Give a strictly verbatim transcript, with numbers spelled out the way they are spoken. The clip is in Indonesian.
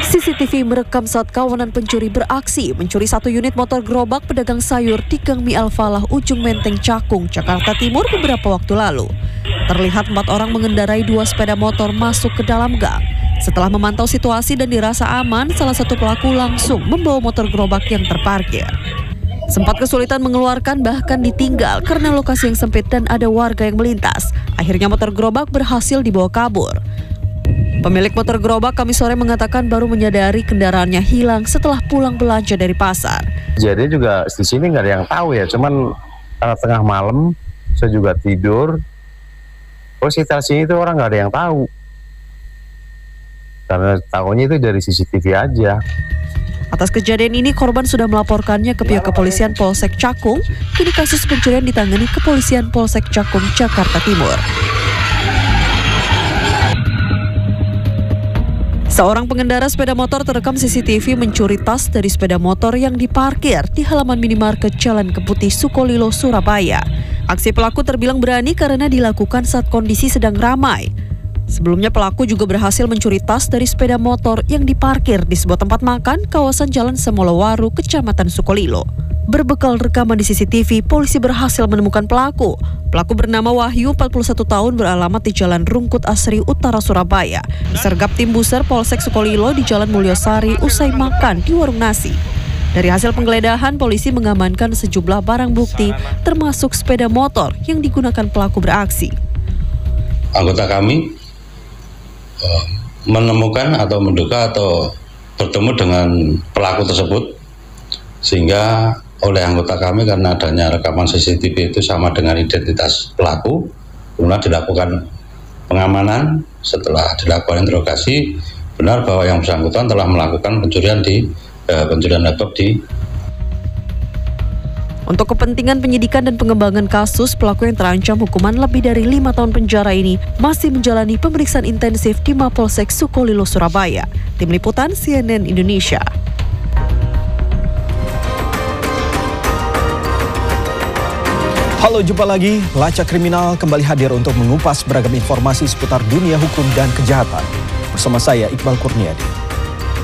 C C T V merekam saat kawanan pencuri beraksi mencuri satu unit motor gerobak pedagang sayur di Gang Mi Al-Falah, Ujung Menteng, Cakung, Jakarta Timur beberapa waktu lalu. Terlihat empat orang mengendarai dua sepeda motor masuk ke dalam gang. Setelah memantau situasi dan dirasa aman, salah satu pelaku langsung membawa motor gerobak yang terparkir. Sempat kesulitan mengeluarkan, bahkan ditinggal karena lokasi yang sempit dan ada warga yang melintas. Akhirnya motor gerobak berhasil dibawa kabur. Pemilik motor gerobak Kamis sore mengatakan baru menyadari kendaraannya hilang setelah pulang belanja dari pasar. Jadi juga di sini nggak ada yang tahu ya, cuman uh, tengah malam saya juga tidur. Oh, situasi itu orang nggak ada yang tahu. Karena tahunya itu dari C C T V aja. Atas kejadian ini korban sudah melaporkannya ke pihak kepolisian Polsek Cakung. Kini kasus pencurian ditangani kepolisian Polsek Cakung, Jakarta Timur. Seorang pengendara sepeda motor terekam C C T V mencuri tas dari sepeda motor yang diparkir di halaman minimarket Jalan Keputih, Sukolilo, Surabaya. Aksi pelaku terbilang berani karena dilakukan saat kondisi sedang ramai. Sebelumnya pelaku juga berhasil mencuri tas dari sepeda motor yang diparkir di sebuah tempat makan kawasan Jalan Semolowaru, Kecamatan Sukolilo. Berbekal rekaman di C C T V, polisi berhasil menemukan pelaku. Pelaku bernama Wahyu, empat puluh satu tahun, beralamat di Jalan Rungkut Asri Utara, Surabaya. Disergap tim Buser Polsek Sukolilo di Jalan Mulyosari usai makan di warung nasi. Dari hasil penggeledahan, polisi mengamankan sejumlah barang bukti, termasuk sepeda motor yang digunakan pelaku beraksi. Anggota kami uh, menemukan atau menduga atau bertemu dengan pelaku tersebut, sehingga oleh anggota kami karena adanya rekaman C C T V itu sama dengan identitas pelaku, kemudian dilakukan pengamanan. Setelah dilakukan interogasi, benar bahwa yang bersangkutan telah melakukan pencurian di eh, pencurian laptop di. Untuk kepentingan penyidikan dan pengembangan kasus, pelaku yang terancam hukuman lebih dari lima tahun penjara ini masih menjalani pemeriksaan intensif di Mapolsek Sukolilo, Surabaya. Tim Liputan C N N Indonesia. Halo, jumpa lagi. Lacak Kriminal kembali hadir untuk mengupas beragam informasi seputar dunia hukum dan kejahatan. Bersama saya, Iqbal Kurniadi.